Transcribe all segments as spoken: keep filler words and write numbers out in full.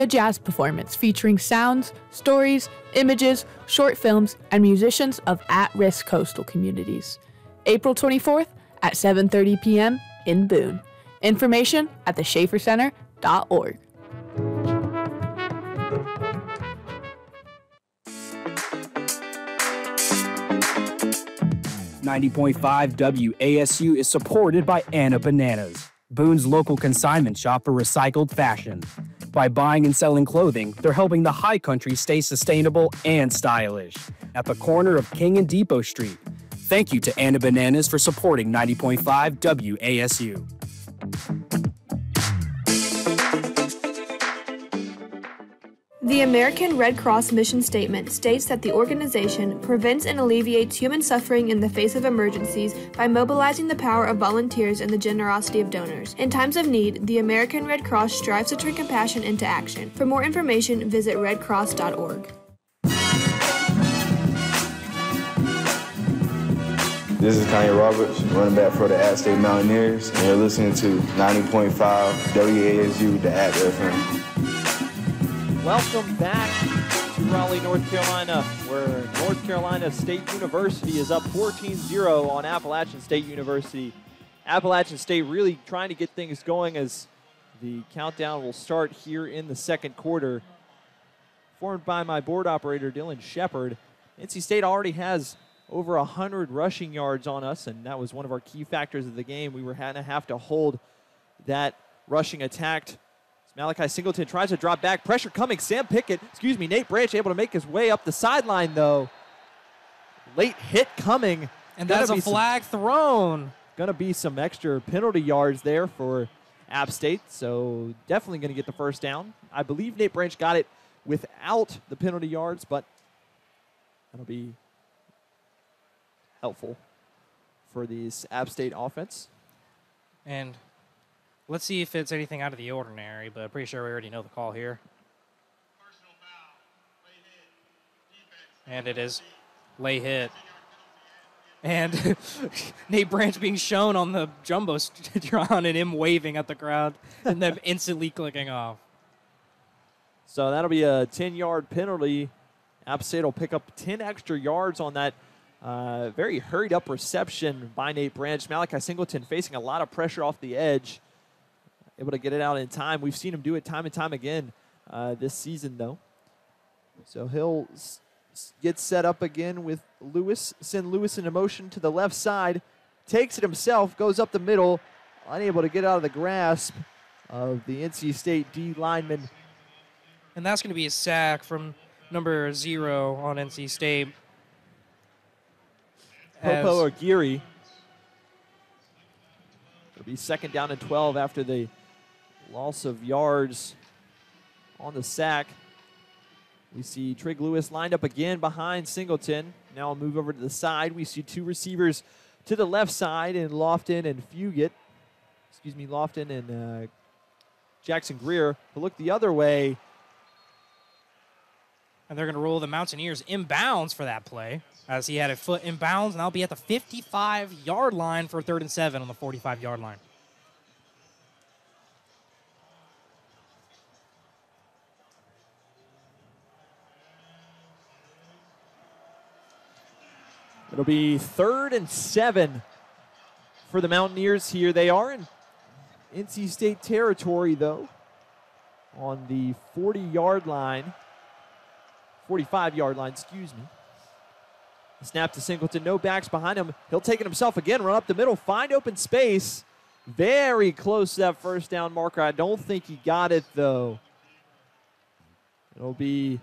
A jazz performance featuring sounds, stories, images, short films, and musicians of at-risk coastal communities. April twenty-fourth at seven thirty p m in Boone. Information at the schaefer center dot org. ninety point five W A S U is supported by Anna Bananas, Boone's local consignment shop for recycled fashion. By buying and selling clothing, they're helping the high country stay sustainable and stylish. At the corner of King and Depot Street. Thank you to Anna Bananas for supporting ninety point five W A S U. The American Red Cross mission statement states that the organization prevents and alleviates human suffering in the face of emergencies by mobilizing the power of volunteers and the generosity of donors. In times of need, the American Red Cross strives to turn compassion into action. For more information, visit red cross dot org. This is Kanye Roberts, running back for the App State Mountaineers, and you're listening to ninety point five W A S U, the App F M. Welcome back to Raleigh, North Carolina, where North Carolina State University is up fourteen zero on Appalachian State University. Appalachian State really trying to get things going as the countdown will start here in the second quarter. Formed by my board operator, Dylan Shepard, N C State already has over one hundred rushing yards on us, and that was one of our key factors of the game. We were going to have to hold that rushing attack. Malachi Singleton tries to drop back. Pressure coming. Sam Pickett, excuse me, Nate Branch able to make his way up the sideline, though. Late hit coming. And that's a flag thrown. Going to be some extra penalty yards there for App State, so definitely going to get the first down. I believe Nate Branch got it without the penalty yards, but that'll be helpful for this App State offense. And let's see if it's anything out of the ordinary, but I'm pretty sure we already know the call here. And it is lay hit. And Nate Branch being shown on the Jumbotron and him waving at the crowd and then instantly clicking off. So that'll be a ten-yard penalty. App State will pick up ten extra yards on that uh, very hurried-up reception by Nate Branch. Malachi Singleton facing a lot of pressure off the edge. Able to get it out in time. We've seen him do it time and time again uh, this season, though. So he'll s get set up again with Lewis. Send Lewis in motion to the left side. Takes it himself. Goes up the middle. Unable to get out of the grasp of the N C State D lineman. And that's going to be a sack from number zero on N C State. Popo Aguirre. It'll be second down and twelve after the loss of yards on the sack. We see Trig Lewis lined up again behind Singleton. Now I'll move over to the side. We see two receivers to the left side in Lofton and Fugit. Excuse me, Lofton and uh, Jackson Greer. To look the other way. And they're going to roll the Mountaineers inbounds for that play, as he had a foot inbounds, and that'll be at the fifty-five-yard line for third and seven on the forty-five-yard line. It'll be third and seven for the Mountaineers here. They are in N C State territory, though, on the forty-yard line. forty-five-yard line, excuse me. Snap to Singleton, no backs behind him. He'll take it himself again, run up the middle, find open space. Very close to that first down marker. I don't think he got it, though. It'll be...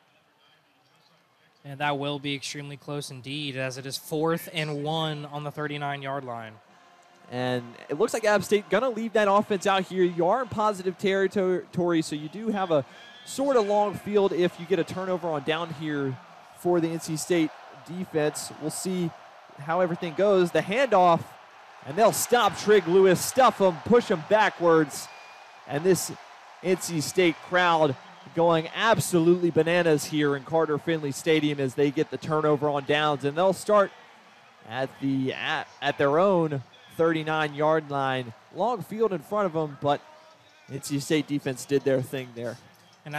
And that will be extremely close indeed, as it is fourth and one on the thirty-nine-yard line. And it looks like App State going to leave that offense out here. You are in positive territory, so you do have a sort of long field if you get a turnover on down here for the N C State defense. We'll see how everything goes. The handoff, and they'll stop Trig Lewis, stuff him, push him backwards. And this N C State crowd going absolutely bananas here in Carter Finley Stadium as they get the turnover on downs. And they'll start at, the, at, at their own thirty-nine-yard line. Long field in front of them, but N C State defense did their thing there.